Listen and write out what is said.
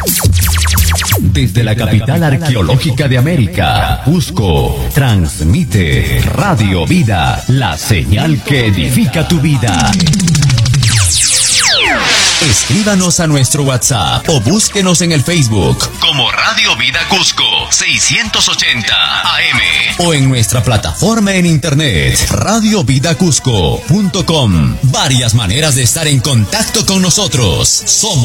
Desde la capital arqueológica de América, Cusco, transmite Radio Vida, la señal que edifica tu vida. Escríbanos a nuestro WhatsApp o búsquenos en el Facebook como Radio Vida Cusco 680 AM o en nuestra plataforma en internet radiovidacusco.com. Varias maneras de estar en contacto con nosotros. Somos